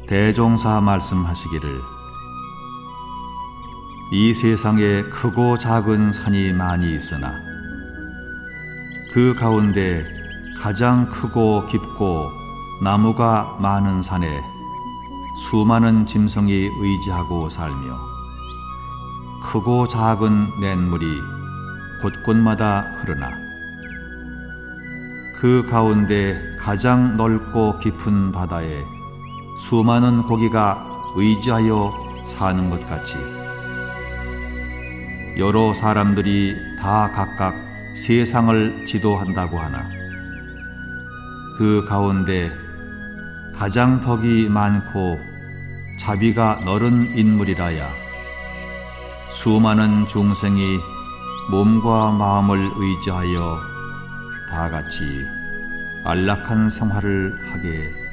대종사 말씀하시기를 이 세상에 크고 작은 산이 많이 있으나 그 가운데 가장 크고 깊고 나무가 많은 산에 수많은 짐승이 의지하고 살며 크고 작은 냇물이 곳곳마다 흐르나 그 가운데 가장 넓고 깊은 바다에 수많은 고기가 의지하여 사는 것 같이 여러 사람들이 다 각각 세상을 지도한다고 하나 그 가운데 가장 덕이 많고 자비가 너른 인물이라야 수많은 중생이 몸과 마음을 의지하여 다 같이 안락한 생활을 하게